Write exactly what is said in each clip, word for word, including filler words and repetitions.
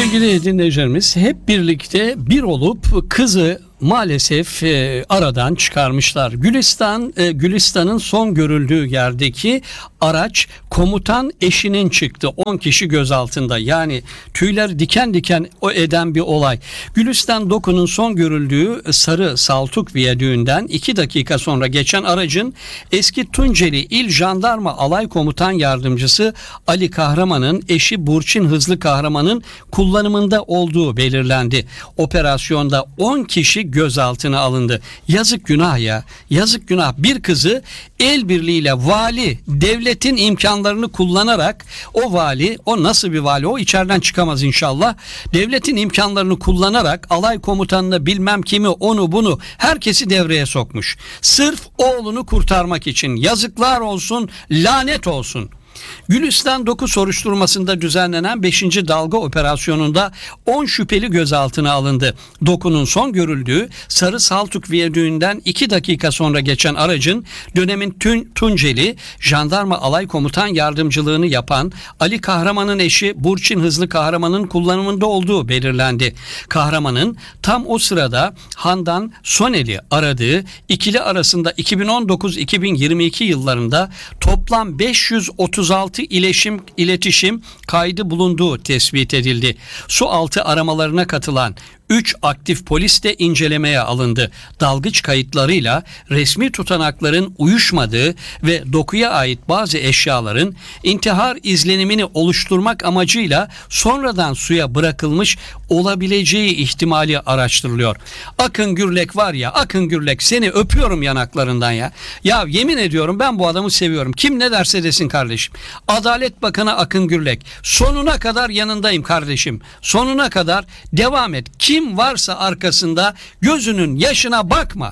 Sevgili dinleyicilerimiz, hep birlikte bir olup kızı maalesef e, aradan çıkarmışlar. Gülistan, e, Gülistan'ın son görüldüğü yerdeki araç komutan eşinin çıktı. on kişi gözaltında. Yani tüyler diken diken o eden bir olay. Gülistan Doku'nun son görüldüğü Sarı Saltuk Viyadüğü'nden iki dakika sonra geçen aracın eski Tunceli İl Jandarma Alay Komutan Yardımcısı Ali Kahraman'ın eşi Burçin Hızlı Kahraman'ın kullanımında olduğu belirlendi. Operasyonda on kişi gözaltına alındı. Yazık günah ya. Yazık günah. Bir kızı el birliğiyle vali, devletin imkanlarını kullanarak, o vali, o nasıl bir vali? O içeriden çıkamaz inşallah. Devletin imkanlarını kullanarak alay komutanını, bilmem kimi, onu bunu, herkesi devreye sokmuş. Sırf oğlunu kurtarmak için. Yazıklar olsun, lanet olsun. Gülistan Doku soruşturmasında düzenlenen beşinci dalga operasyonunda on şüpheli gözaltına alındı. Doku'nun son görüldüğü Sarı Saltuk Viyadüğü'nden iki dakika sonra geçen aracın dönemin Tün, Tunceli Jandarma Alay Komutan Yardımcılığını yapan Ali Kahraman'ın eşi Burçin Hızlı Kahraman'ın kullanımında olduğu belirlendi. Kahraman'ın tam o sırada Handan Sonel'i aradığı ikili arasında iki bin on dokuz iki bin yirmi iki yıllarında toplam beş yüz otuz altı iletişim, iletişim kaydı bulunduğu tespit edildi. Su altı aramalarına katılan üç aktif polis de incelemeye alındı. Dalgıç kayıtlarıyla resmi tutanakların uyuşmadığı ve dokuya ait bazı eşyaların intihar izlenimini oluşturmak amacıyla sonradan suya bırakılmış olabileceği ihtimali araştırılıyor. Akın Gürlek var ya, Akın Gürlek, seni öpüyorum yanaklarından ya. Ya yemin ediyorum ben bu adamı seviyorum. Kim ne derse desin kardeşim. Adalet Bakanı Akın Gürlek, sonuna kadar yanındayım kardeşim. Sonuna kadar devam et. Kim Kim varsa arkasında gözünün yaşına bakma.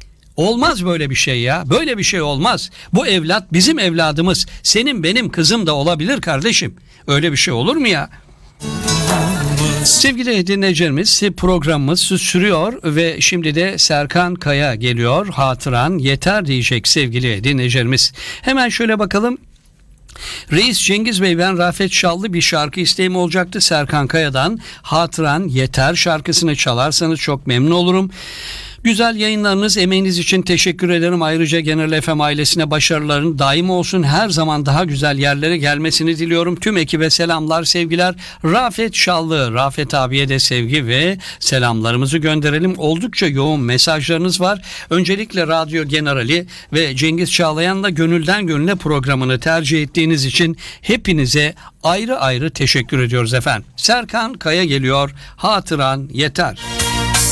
Olmaz böyle bir şey ya. Böyle bir şey olmaz. Bu evlat bizim evladımız. Senin benim kızım da olabilir kardeşim. Öyle bir şey olur mu ya? Sevgili dinleyicilerimiz, programımız sürüyor ve şimdi de Serkan Kaya geliyor. Hatıran yeter diyecek sevgili dinleyicilerimiz. Hemen şöyle bakalım. Reis Cengiz Bey, ben Rafet Şallı bir şarkı isteğim olacaktı. Serkan Kaya'dan Hatıran Yeter şarkısını çalarsanız çok memnun olurum. Güzel yayınlarınız, emeğiniz için teşekkür ederim. Ayrıca Genel F M ailesine başarıların daim olsun. Her zaman daha güzel yerlere gelmesini diliyorum. Tüm ekibe selamlar, sevgiler. Rafet Şallı, Rafet abiye de sevgi ve selamlarımızı gönderelim. Oldukça yoğun mesajlarınız var. Öncelikle Radyo Generali ve Cengiz Çağlayan'la Gönülden Gönüle programını tercih ettiğiniz için hepinize ayrı ayrı teşekkür ediyoruz efendim. Serkan Kaya geliyor. Hatıran Yeter.